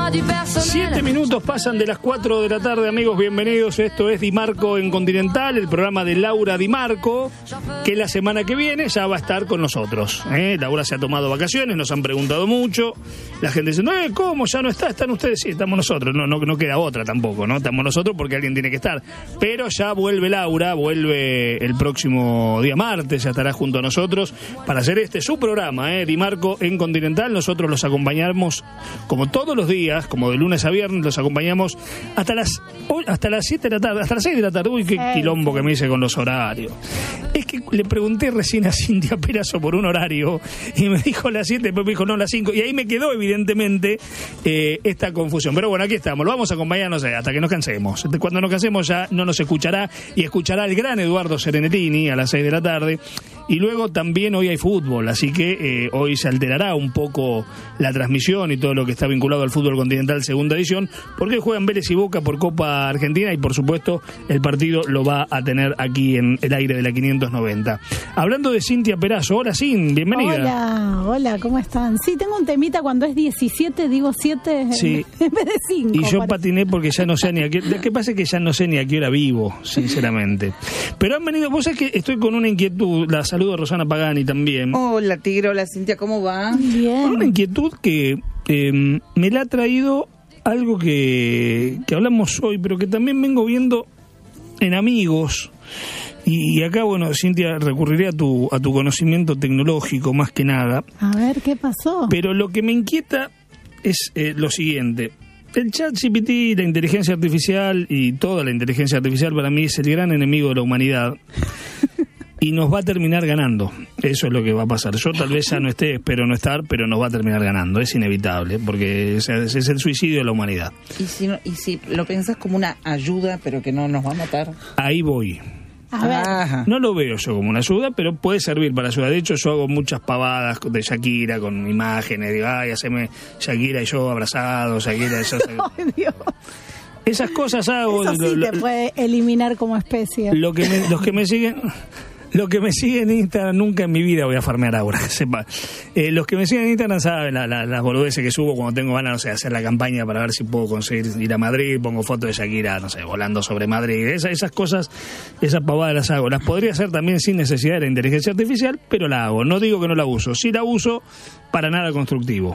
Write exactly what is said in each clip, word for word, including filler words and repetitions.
Siete minutos pasan de las cuatro de la tarde, amigos, bienvenidos. Esto es Di Marco en Continental, el programa de Laura Di Marco, que la semana que viene ya va a estar con nosotros. ¿eh? Laura se ha tomado vacaciones, nos han preguntado mucho. La gente dice, no, ¿cómo? ¿Ya no está? ¿Están ustedes? Sí, estamos nosotros. No, no, no queda otra tampoco, ¿no? Estamos nosotros porque alguien tiene que estar. Pero ya vuelve Laura, vuelve el próximo día martes, ya estará junto a nosotros para hacer este su programa, ¿eh? Di Marco en Continental. Nosotros los acompañamos como todos los días, como de lunes a viernes, los acompañamos hasta las hasta las siete de la tarde, hasta las seis de la tarde. Uy, qué quilombo que me hice con los horarios. Es que le pregunté recién a Cintia Perazo por un horario y me dijo las siete, después me dijo no, las cinco, y ahí me quedó evidentemente eh, esta confusión. Pero bueno, aquí estamos, lo vamos a acompañar, no sé, hasta que nos cansemos. Cuando nos cansemos ya no nos escuchará y escuchará el gran Eduardo Serenetini a las seis de la tarde. Y luego también hoy hay fútbol, así que eh, hoy se alterará un poco la transmisión y todo lo que está vinculado al fútbol continental segunda edición, porque hoy juegan Vélez y Boca por Copa Argentina y por supuesto el partido lo va a tener aquí en el aire de la quinientos noventa. Hablando de Cintia Perazo, hola Cin, bienvenida. Hola, hola, ¿cómo están? Sí, tengo un temita, cuando es diecisiete digo siete sí. en vez de cinco. Y yo parece. patiné porque ya no sé ni a qué, lo que pasa es que ya no sé ni a qué hora vivo, sinceramente. Pero han venido, vos sabés que estoy con una inquietud, la saludo a Rosana Pagani también. Hola Tigre, hola Cintia, ¿cómo va? Bien. Con una inquietud que eh, me la ha traído algo que, que hablamos hoy, pero que también vengo viendo en amigos. Y, y acá, bueno, Cintia, recurriré a tu, a tu conocimiento tecnológico más que nada. A ver, ¿qué pasó? Pero lo que me inquieta es eh, lo siguiente. El ChatGPT, la inteligencia artificial y toda la inteligencia artificial para mí es el gran enemigo de la humanidad. Y nos va a terminar ganando. Eso es lo que va a pasar. Yo tal vez ya no esté, espero no estar, pero nos va a terminar ganando. Es inevitable, porque es, es el suicidio de la humanidad. ¿Y si, no, y si lo pensás como una ayuda, pero que no nos va a matar? Ahí voy. A ver. Ajá. No lo veo yo como una ayuda, pero puede servir para ayuda. De hecho, yo hago muchas pavadas de Shakira con imágenes. Digo, ay, haceme Shakira y yo abrazados, Shakira y yo... Ay, Dios. Esas cosas hago. Eso sí lo, te puede eliminar como especie. Lo que me, los que me siguen... Los que me siguen en Instagram, nunca en mi vida voy a farmear ahora, sepa. Eh, los que me siguen en Instagram saben la, la, las boludeces que subo cuando tengo ganas, no sé, hacer la campaña para ver si puedo conseguir ir a Madrid, pongo fotos de Shakira, no sé, volando sobre Madrid. Esa, esas cosas, esas pavadas las hago. Las podría hacer también sin necesidad de la inteligencia artificial, pero la hago. No digo que no la uso. Sí la uso, para nada constructivo.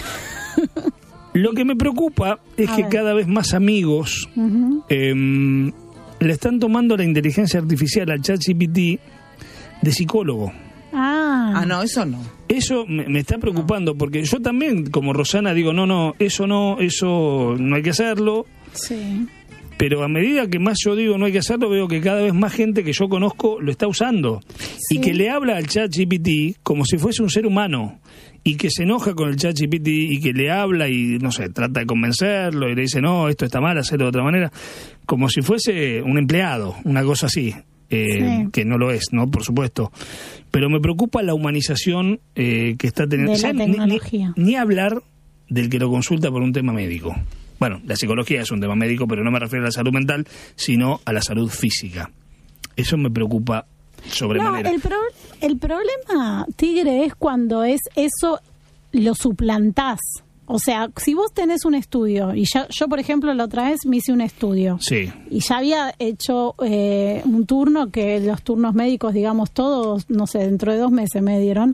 Lo que me preocupa es a que ver. cada vez más amigos uh-huh. eh, le están tomando la inteligencia artificial al ChatGPT de psicólogo. Ah. ah, no, eso no. Eso me, me está preocupando, porque yo también, como Rosana, digo, no, no, eso no, eso no hay que hacerlo. Sí. Pero a medida que más yo digo no hay que hacerlo, veo que cada vez más gente que yo conozco lo está usando. Sí. Y que le habla al ChatGPT como si fuese un ser humano. Y que se enoja con el ChatGPT y que le habla y, no sé, trata de convencerlo y le dice, no, esto está mal, hacerlo de otra manera. Como si fuese un empleado, una cosa así. Eh, sí. Que no lo es, ¿no? Por supuesto. Pero me preocupa la humanización eh, que está teniendo. De la tecnología. Ni, ni hablar del que lo consulta por un tema médico. Bueno, la psicología es un tema médico, pero no me refiero a la salud mental, sino a la salud física. Eso me preocupa sobremanera. No, el, pro, el problema, Tigre, es cuando es eso lo suplantás. O sea, si vos tenés un estudio, y ya, yo, por ejemplo, la otra vez me hice un estudio. Sí. Y ya había hecho eh, un turno, que los turnos médicos, digamos, todos, no sé, dentro de dos meses me dieron.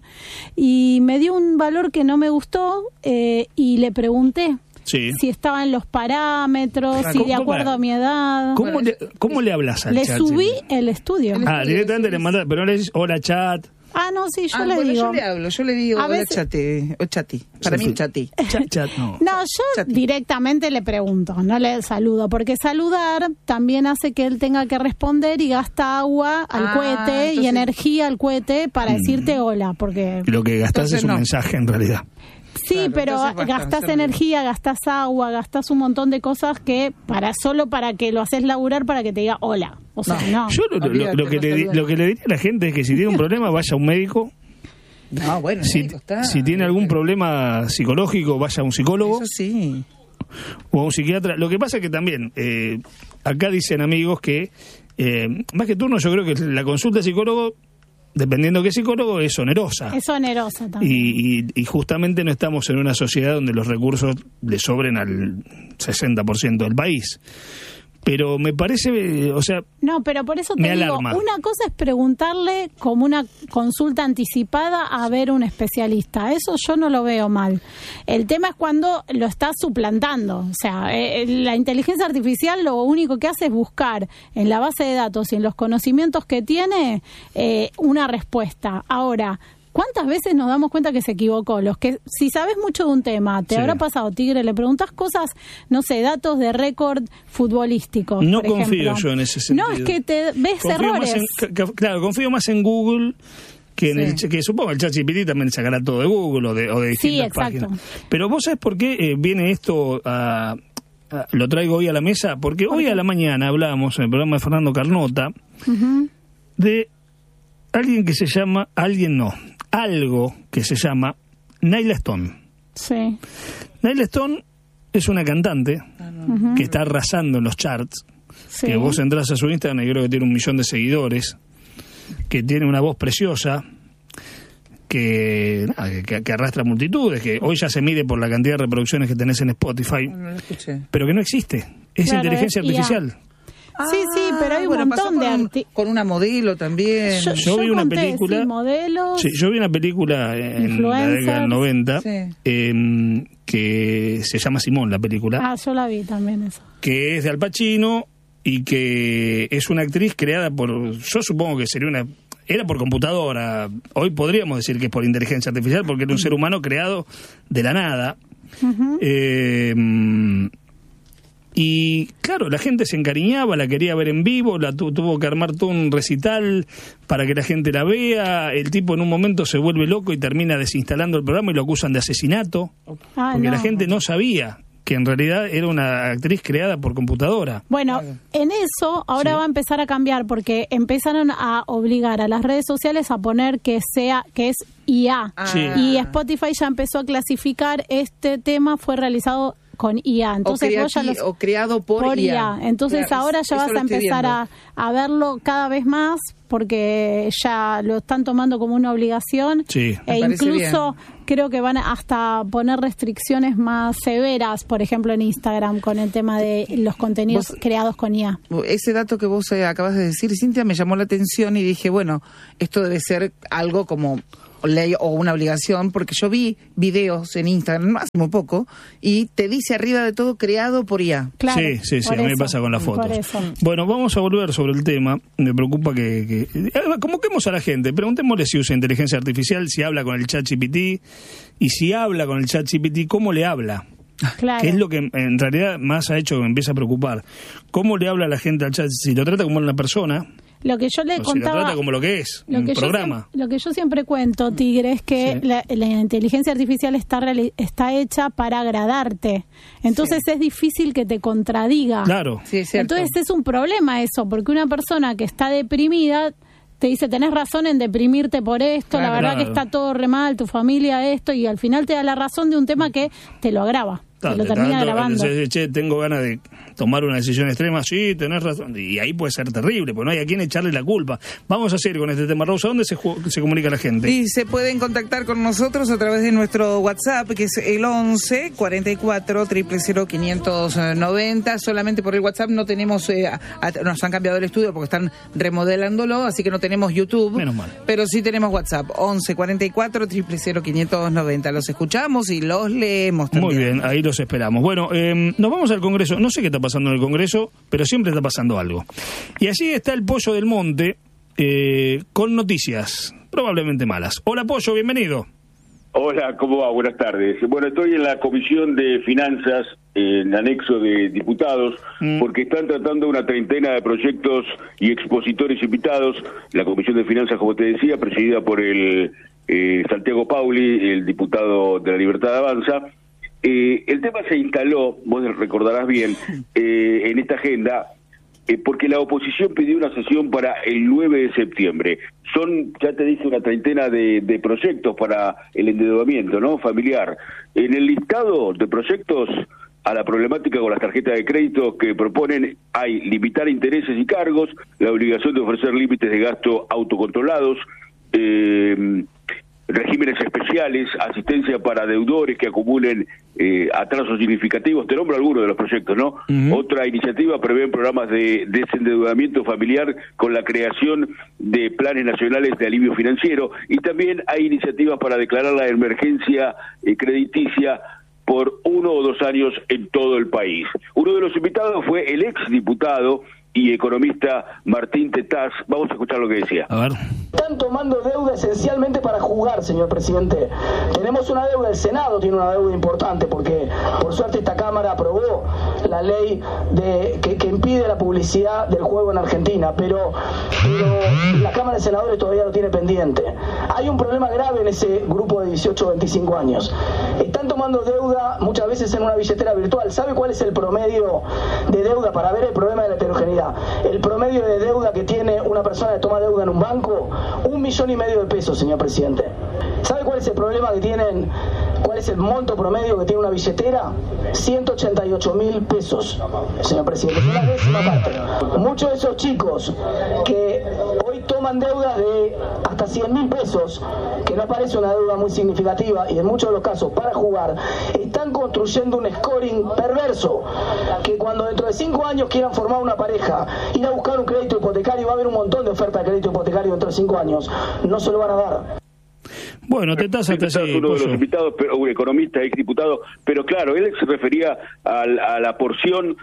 Y me dio un valor que no me gustó eh, y le pregunté. Sí. Si estaba en los parámetros, si de acuerdo a mi edad. ¿Cómo le, cómo le hablas al le chat? Le subí el estudio. Ah, directamente le mandas, pero no le dices, hola chat. Ah, no, sí, yo ah, le bueno, digo. yo le hablo, yo le digo, a hola veces... chate, o chati. Para sí, mí, chati. Chat, chat, no. No, yo chati. Directamente le pregunto, no le saludo, porque saludar también hace que él tenga que responder y gasta agua al ah, cohete entonces... y energía al cohete para mm. decirte hola, porque... Lo que gastás es un no. mensaje en realidad. Sí, claro, pero gastás energía, gastás agua, gastás un montón de cosas que para solo para que lo haces laburar para que te diga hola. O sea, no. no. Yo lo, lo, lo, que le, lo que le diría a la gente es que si tiene un problema vaya a un médico. No, bueno, si, médico está. si tiene algún problema psicológico vaya a un psicólogo. Eso sí. O a un psiquiatra. Lo que pasa es que también, eh, acá dicen amigos que, eh, más que turno, yo creo que la consulta de psicólogo dependiendo de qué psicólogo, es onerosa. Es onerosa también. Y, y, y justamente no estamos en una sociedad donde los recursos le sobren al sesenta por ciento del país. Pero me parece, o sea, no, pero por eso te me digo, alarma. Una cosa es preguntarle como una consulta anticipada a ver un especialista. Eso yo no lo veo mal. El tema es cuando lo estás suplantando. O sea, eh, la inteligencia artificial lo único que hace es buscar en la base de datos y en los conocimientos que tiene eh, una respuesta. Ahora, ¿cuántas veces nos damos cuenta que se equivocó? Los que, si sabes mucho de un tema, te sí. habrá pasado, Tigre, le preguntas cosas, no sé, datos de récord futbolísticos. No por confío ejemplo. yo en ese sentido. No, es que te ves confío errores. Más en, c- claro, confío más en Google que en Sí. el que supongo el ChatGPT también sacará todo de Google o de, o de distintas Sí, exacto. páginas. Pero vos sabés por qué eh, viene esto a, a- lo traigo hoy a la mesa, porque ¿Por hoy qué? a la mañana hablábamos en el programa de Fernando Carnota Uh-huh. de alguien que se llama, alguien no, algo que se llama Nyla Stone. Sí. Nyla Stone es una cantante Uh-huh. que está arrasando en los charts, Sí. que vos entras a su Instagram y creo que tiene un millón de seguidores, que tiene una voz preciosa, que, nada, que, que arrastra multitudes, que hoy ya se mide por la cantidad de reproducciones que tenés en Spotify, No lo escuché. pero que no existe. Es Claro, inteligencia es I A. artificial. Sí, sí, pero hay un bueno, montón pasó de con, un- arti- con una modelo también. Yo, Yo vi una conté, película- sí, modelos. Sí, yo vi una película en la Influencers. década del noventa Sí. eh, que se llama Simón, la película, Ah, yo la vi también eso. que es de Al Pacino y que es una actriz creada por, yo supongo que sería una, era por computadora, hoy podríamos decir que es por inteligencia artificial porque era un ser humano creado de la nada. Uh-huh. Eh, y claro, la gente se encariñaba, la quería ver en vivo, la tu- tuvo que armar todo un recital para que la gente la vea. El tipo en un momento se vuelve loco y termina desinstalando el programa y lo acusan de asesinato, Ah, porque no. la gente no sabía que en realidad era una actriz creada por computadora. Bueno, en eso ahora Sí. va a empezar a cambiar porque empezaron a obligar a las redes sociales a poner que sea que es I A. Ah. Sí. Y Spotify ya empezó a clasificar este tema fue realizado con I A. Entonces o, vos ya creati- los o creado por, por I A. I A. Entonces Claro, ahora ya eso vas lo a estoy empezar viendo. a, a verlo cada vez más porque ya lo están tomando como una obligación. Sí. E Me parece incluso bien. creo que van a hasta poner restricciones más severas, por ejemplo en Instagram, con el tema de los contenidos Vos- creados con I A. Ese dato que vos eh, acabas de decir, Cintia, me llamó la atención y dije, bueno, esto debe ser algo como ley o una obligación, porque yo vi videos en Instagram hace muy poco y te dice arriba de todo creado por I A. Claro, sí, sí, sí, por a mí me eso, pasa con las por fotos. eso. Bueno, vamos a volver sobre el tema. Me preocupa que, que... eh, convoquemos a la gente, preguntémosle si usa inteligencia artificial, si habla con el ChatGPT, y si habla con el ChatGPT, ¿cómo le habla? Claro. Que es lo que en realidad más ha hecho que me empieza a preocupar. ¿Cómo le habla la gente al chat? Si lo trata como una persona, Lo que yo le o si lo contaba... trata como lo que es, Lo un que, yo programa. siem- lo que yo siempre cuento, Tigre, es que Sí. la, la inteligencia artificial está, reali- está hecha para agradarte. Entonces es difícil que te contradiga. Claro. Sí, es cierto. Entonces es un problema eso, porque una persona que está deprimida te dice, tenés razón en deprimirte por esto, la Claro. verdad que Claro. está todo re mal, tu familia esto, y al final te da la razón de un tema que te lo agrava, Claro, te lo te termina tanto- agravando. entonces, che, tengo ganas de tomar una decisión extrema, sí, tenés razón, y ahí puede ser terrible, porque no hay a quién echarle la culpa. Vamos a seguir con este tema. Rosa, ¿dónde se, ju- se comunica la gente? Y se pueden contactar con nosotros a través de nuestro WhatsApp, que es el once cuarenta y cuatro cero cero quinientos noventa. Solamente por el WhatsApp no tenemos, eh, a- a- nos han cambiado el estudio porque están remodelándolo, así que no tenemos YouTube. Menos mal. Pero sí tenemos WhatsApp, once cuarenta y cuatro cero cero quinientos noventa. Los escuchamos y los leemos también. Muy bien, ahí los esperamos. Bueno, eh, nos vamos al Congreso. No sé qué está pasando en el Congreso, pero siempre está pasando algo. Y allí está el Pollo del Monte eh, con noticias, probablemente malas. Hola, Pollo, bienvenido. Hola, ¿cómo va? Buenas tardes. Bueno, estoy en la Comisión de Finanzas, en anexo de diputados, Mm. porque están tratando una treintena de proyectos y expositores invitados. La Comisión de Finanzas, como te decía, presidida por el eh, Santiago Pauli, el diputado de la Libertad Avanza. Eh, el tema se instaló, vos recordarás bien, eh, en esta agenda, eh, porque la oposición pidió una sesión para el nueve de septiembre. Son, ya te dije, una treintena de, de proyectos para el endeudamiento, ¿no?, familiar. En el listado de proyectos a la problemática con las tarjetas de crédito que proponen hay limitar intereses y cargos, la obligación de ofrecer límites de gasto autocontrolados, eh, regímenes especiales, asistencia para deudores que acumulen eh, atrasos significativos. Te nombro algunos de los proyectos, ¿no? Uh-huh. Otra iniciativa prevé programas de desendeudamiento familiar con la creación de planes nacionales de alivio financiero, y también hay iniciativas para declarar la emergencia eh, crediticia por uno o dos años en todo el país. Uno de los invitados fue el ex diputado y economista Martín Tetaz. Vamos a escuchar lo que decía. A ver. Están tomando deuda esencialmente para jugar, señor presidente. Tenemos una deuda, el Senado tiene una deuda importante, porque por suerte esta Cámara aprobó la ley de que, que impide la publicidad del juego en Argentina, pero, pero la Cámara de Senadores todavía lo tiene pendiente. Hay un problema grave en ese grupo de dieciocho a veinticinco años. Están tomando deuda muchas veces en una billetera virtual. ¿Sabe cuál es el promedio de deuda para ver el problema de la heterogeneidad? El promedio de deuda que tiene una persona que toma deuda en un banco, un millón y medio de pesos, señor presidente. ¿Sabe cuál es el problema que tienen? ¿Cuál es el monto promedio que tiene una billetera? ciento ochenta y ocho mil pesos, señor presidente. Es una décima parte. Muchos de esos chicos que hoy toman deudas de hasta cien mil pesos, que no parece una deuda muy significativa, y en muchos de los casos para jugar, están construyendo un scoring perverso, que cuando dentro de cinco años quieran formar una pareja, ir a buscar un crédito hipotecario, va a haber un montón de ofertas de crédito hipotecario dentro de cinco años, no se lo van a dar. Bueno, te estás hasta así, uno de los invitados, pero, un economista, ex diputado, pero claro, él se refería a, a la porción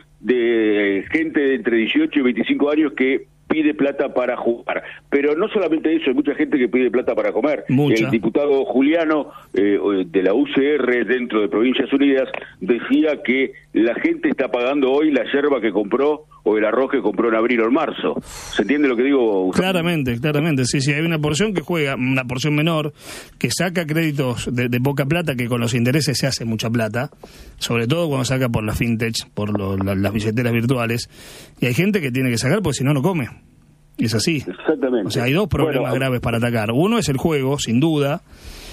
de gente de entre dieciocho y veinticinco años que pide plata para jugar. Pero no solamente eso, hay mucha gente que pide plata para comer. Mucha. El diputado Juliano eh, de la U C R dentro de Provincias Unidas decía que la gente está pagando hoy la yerba que compró o el arroz que compró en abril o en marzo. ¿Se entiende lo que digo? Claramente, claramente. Sí, sí, hay una porción que juega, una porción menor, que saca créditos de, de poca plata, que con los intereses se hace mucha plata, sobre todo cuando saca por la fintech, por lo, la, las billeteras virtuales, y hay gente que tiene que sacar porque si no, no come. Es así. Exactamente. O sea, hay dos problemas bueno, graves para atacar. Uno es el juego, sin duda,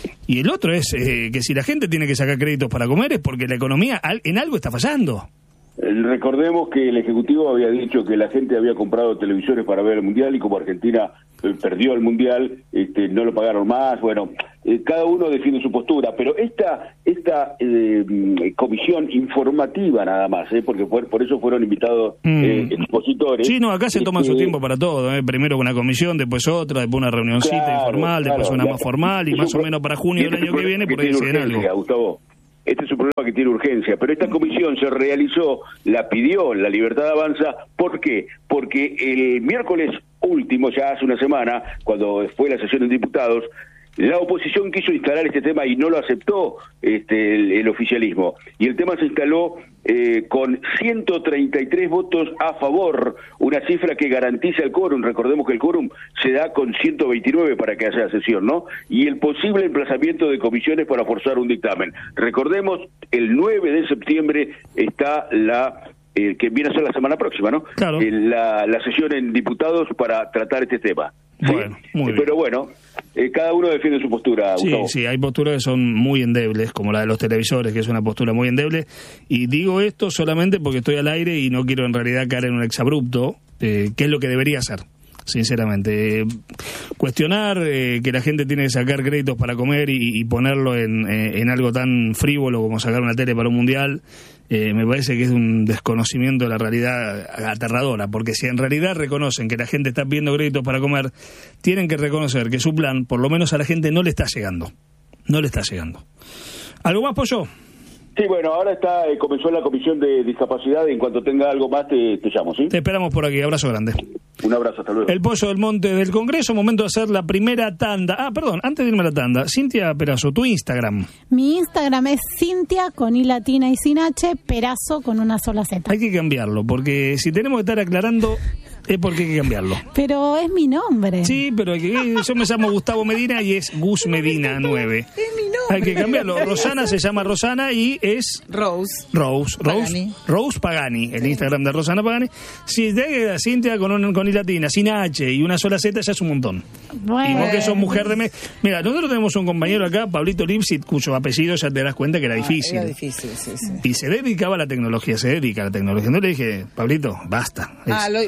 y el otro es eh, que si la gente tiene que sacar créditos para comer es porque la economía en algo está fallando. Recordemos que el Ejecutivo había dicho que la gente había comprado televisores para ver el Mundial, y como Argentina eh, perdió el Mundial, este, no lo pagaron más. Bueno, eh, cada uno defiende su postura, pero esta esta eh, comisión informativa nada más, eh, porque por, por eso fueron invitados eh, mm. expositores. Sí, no, acá se toman este, su tiempo para todo, eh. primero una comisión, después otra, después una reunioncita claro, informal, claro, después una claro. más formal, y más o menos para junio del año que viene, por ahí deciden algo. Gustavo. Este es un problema que tiene urgencia, pero esta comisión se realizó, la pidió la Libertad Avanza. ¿Por qué? Porque el miércoles último, ya hace una semana, cuando fue la sesión de diputados, la oposición quiso instalar este tema y no lo aceptó este, el, el oficialismo. Y el tema se instaló eh, con ciento treinta y tres votos a favor, una cifra que garantiza el quórum. Recordemos que el quórum se da con ciento veintinueve para que haya sesión, ¿no? Y el posible emplazamiento de comisiones para forzar un dictamen. Recordemos, el nueve de septiembre está la... Eh, que viene a ser la semana próxima, ¿no? Claro. Eh, la, la sesión en diputados para tratar este tema. ¿Sí? Bueno, muy bien. Pero bueno, eh, cada uno defiende su postura. Sí, Gustavo. sí, hay posturas que son muy endebles, como la de los televisores, que es una postura muy endeble. Y digo esto solamente porque estoy al aire y no quiero en realidad caer en un exabrupto, eh, que es lo que debería hacer. Sinceramente, eh, cuestionar eh, que la gente tiene que sacar créditos para comer y, y ponerlo en, eh, en algo tan frívolo como sacar una tele para un mundial, eh, me parece que es un desconocimiento de la realidad aterradora, porque si en realidad reconocen que la gente está pidiendo créditos para comer, tienen que reconocer que su plan, por lo menos a la gente, no le está llegando, no le está llegando. ¿Algo más, Pollo? Sí, bueno, ahora está eh, comenzó la comisión de discapacidad, y en cuanto tenga algo más te, te llamo, ¿sí? Te esperamos por aquí, abrazo grande. Un abrazo, hasta luego. El Pollo del Monte del Congreso, momento de hacer la primera tanda. Ah, perdón, antes de irme a la tanda, Cintia Perazo, tu Instagram. Mi Instagram es Cintia con I latina y sin H, Perazo con una sola Z. Hay que cambiarlo, porque si tenemos que estar aclarando, es porque hay que cambiarlo. Pero es mi nombre. Sí, pero hay que, yo me llamo Gustavo Medina y es Gus Medina nueve. Es mi nombre. Hay que cambiarlo. Rosana se llama Rosana y es... Rose. Rose. Rose Pagani. Rose Pagani, el Instagram de Rosana Pagani. Si te Cintia con, un, con I latina, sin H y una sola Z, ya es un montón. Bueno. Y vos que sos mujer de... Me... Mira, nosotros tenemos un compañero acá, Pablito Lipsit, cuyo apellido ya te das cuenta que era difícil. Ah, era difícil, sí, sí. Y se dedicaba a la tecnología, se dedica a la tecnología. No le dije, Pablito, basta. Es... Ah, lo, lo hizo fi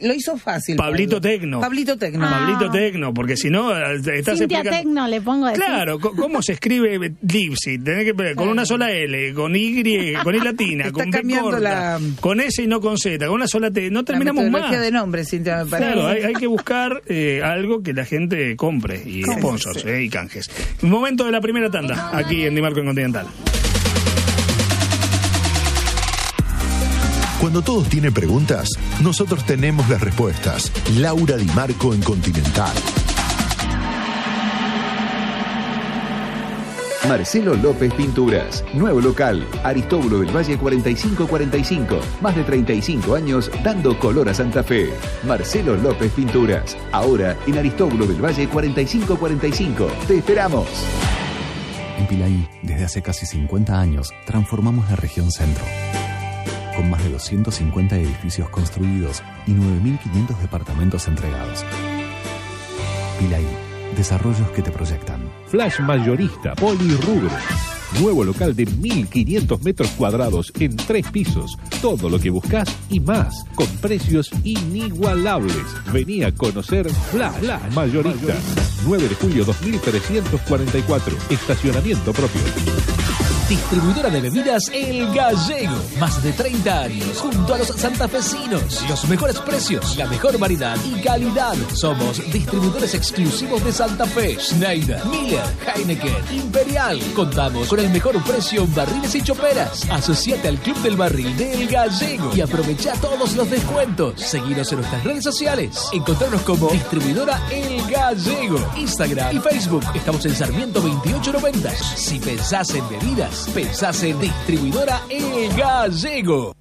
lo hizo fácil. Pablito Pablo. Tecno. Pablito Tecno. Ah. Pablito Tecno, porque si no, estás Cintia explicando... Tecno le pongo de Claro, co- ¿cómo se escribe Lipsy? Tenés que poner con una sola L, con Y, con I latina, Está con B cambiando corta, la- con S y no con Z, con una sola T. No La terminamos metodología más. de nombre, Cintia, me parece. Claro, hay, hay que buscar eh, algo que la gente compre y Sí, sponsors sí. eh, y canjes. Momento de la primera tanda, aquí en Dimarco en Continental. Cuando todos tienen preguntas, nosotros tenemos las respuestas. Laura Di Marco en Continental. Marcelo López Pinturas, nuevo local, Aristóbulo del Valle cuarenta y cinco cuarenta y cinco, más de treinta y cinco años dando color a Santa Fe. Marcelo López Pinturas, ahora en Aristóbulo del Valle cuarenta y cinco cuarenta y cinco. ¡Te esperamos! En Pilaí, desde hace casi cincuenta años, transformamos la región centro. Con más de doscientos cincuenta edificios construidos y nueve mil quinientos departamentos entregados. Pilaí, desarrollos que te proyectan. Flash Mayorista Polirrubro. Nuevo local de mil quinientos metros cuadrados en tres pisos. Todo lo que buscas y más, con precios inigualables. Vení a conocer Flash, Flash Mayorista. nueve de julio dos mil trescientos cuarenta y cuatro. Estacionamiento propio. Distribuidora de bebidas El Gallego. Más de treinta años junto a los santafesinos. Los mejores precios, la mejor variedad y calidad. Somos distribuidores exclusivos de Santa Fe. Schneider, Miller, Heineken, Imperial. Contamos con el mejor precio en barriles y choperas. Asociate al Club del Barril de El Gallego y aprovecha todos los descuentos. Seguinos en nuestras redes sociales. Encontrarnos como Distribuidora El Gallego. Instagram y Facebook. Estamos en Sarmiento veintiocho noventa. Si pensás en bebidas, pensás en Distribuidora El Gallego.